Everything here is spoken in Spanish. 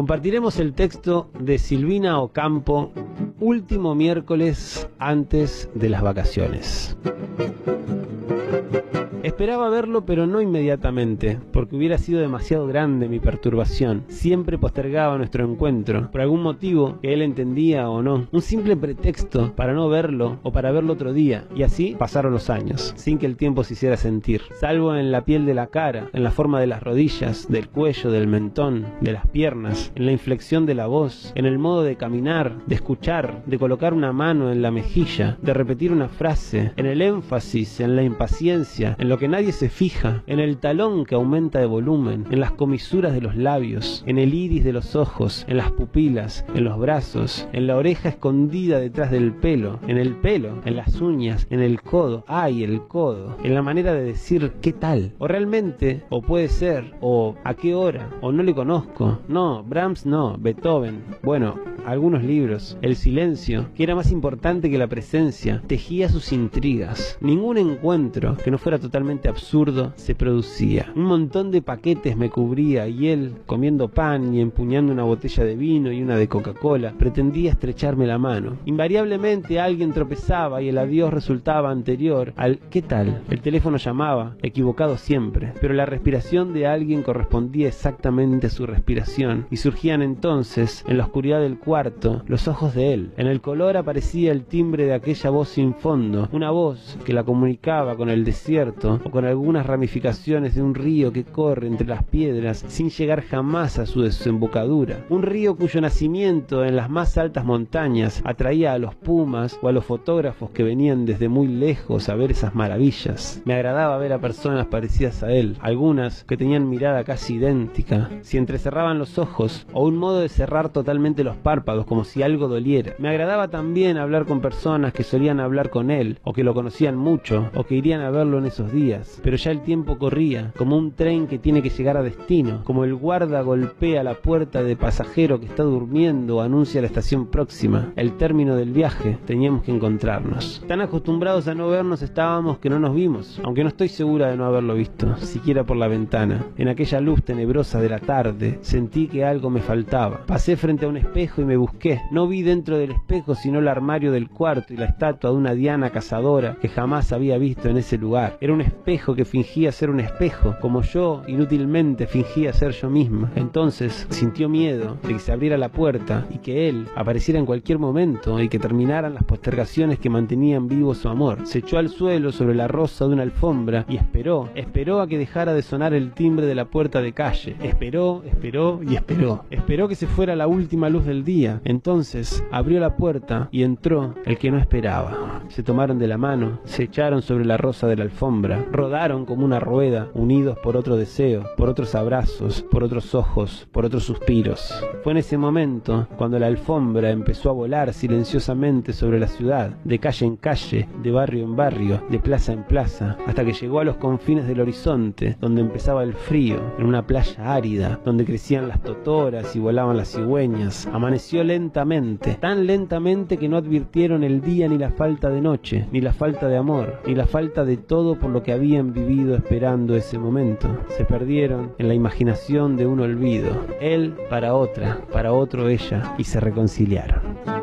Compartiremos el texto de Silvina Ocampo, último miércoles antes de las vacaciones. Esperaba verlo, pero no inmediatamente, porque hubiera sido demasiado grande mi perturbación. Siempre postergaba nuestro encuentro, por algún motivo que él entendía o no. Un simple pretexto para no verlo o para verlo otro día. Y así pasaron los años, sin que el tiempo se hiciera sentir. Salvo en la piel de la cara, en la forma de las rodillas, del cuello, del mentón, de las piernas, en la inflexión de la voz, en el modo de caminar, de escuchar, de colocar una mano en la mejilla, de repetir una frase, en el énfasis, en la impaciencia, en lo que nadie se fija, en el talón que aumenta de volumen, en las comisuras de los labios, en el iris de los ojos, en las pupilas, en los brazos, en la oreja escondida detrás del pelo, en las uñas, en el codo, ¡ay, el codo! En la manera de decir ¿qué tal? O realmente, o puede ser, o ¿a qué hora? O no le conozco. No, Brahms no, Beethoven. Bueno, algunos libros. El silencio, que era más importante que la presencia, tejía sus intrigas. Ningún encuentro que no fuera totalmente absurdo se producía. Un montón de paquetes me cubría y él, comiendo pan y empuñando una botella de vino y una de Coca-Cola, pretendía estrecharme la mano. Invariablemente alguien tropezaba y el adiós resultaba anterior al ¿qué tal? El teléfono llamaba, equivocado siempre, pero la respiración de alguien correspondía exactamente a su respiración y surgían entonces, en la oscuridad del cuarto, los ojos de él. En el color aparecía el timbre de aquella voz sin fondo, una voz que la comunicaba con el desierto o con algunas ramificaciones de un río que corre entre las piedras sin llegar jamás a su desembocadura. Un río cuyo nacimiento en las más altas montañas atraía a los pumas o a los fotógrafos que venían desde muy lejos a ver esas maravillas. Me agradaba ver a personas parecidas a él, algunas que tenían mirada casi idéntica, si entrecerraban los ojos o un modo de cerrar totalmente los párpados como si algo doliera. Me agradaba también hablar con personas que solían hablar con él o que lo conocían mucho o que irían a verlo en esos días, pero ya el tiempo corría, como un tren que tiene que llegar a destino, como el guarda golpea la puerta de pasajero que está durmiendo o anuncia la estación próxima, el término del viaje. Teníamos que encontrarnos. Tan acostumbrados a no vernos estábamos que no nos vimos, aunque no estoy segura de no haberlo visto, siquiera por la ventana. En aquella luz tenebrosa de la tarde sentí que algo me faltaba. Pasé frente a un espejo y me busqué. No vi dentro del espejo sino el armario del cuarto y la estatua de una Diana cazadora que jamás había visto en ese lugar. Era un espejo que fingía ser un espejo, como yo inútilmente fingía ser yo misma. Entonces sintió miedo de que se abriera la puerta y que él apareciera en cualquier momento y que terminaran las postergaciones que mantenían vivo su amor. Se echó al suelo sobre la rosa de una alfombra y esperó a que dejara de sonar el timbre de la puerta de calle. Esperó que se fuera la última luz del día. Entonces abrió la puerta y entró el que no esperaba. Se tomaron de la mano, se echaron sobre la rosa de la alfombra, rodaron como una rueda, unidos por otro deseo, por otros abrazos, por otros ojos, por otros suspiros. Fue en ese momento cuando la alfombra empezó a volar silenciosamente sobre la ciudad, de calle en calle, de barrio en barrio, de plaza en plaza, hasta que llegó a los confines del horizonte, donde empezaba el frío, en una playa árida, donde crecían las totoras y volaban las cigüeñas. Amaneció lentamente, tan lentamente que no advirtieron el día ni la falta de noche, ni la falta de amor, ni la falta de todo por lo que habían vivido esperando ese momento. Se perdieron en la imaginación de un olvido, él para otra, para otro ella, y se reconciliaron.